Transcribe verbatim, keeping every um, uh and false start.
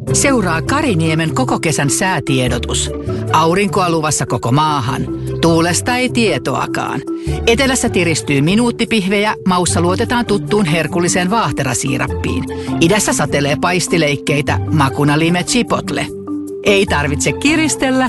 Seuraa Kariniemen koko kesän säätiedotus. Aurinkoa luvassa koko maahan. Tuulesta ei tietoakaan. Etelässä tiristyy minuuttipihvejä, maussa luotetaan tuttuun herkulliseen vaahterasiirappiin. Idässä satelee paistileikkeitä, makuna lime chipotle. Ei tarvitse kiristellä,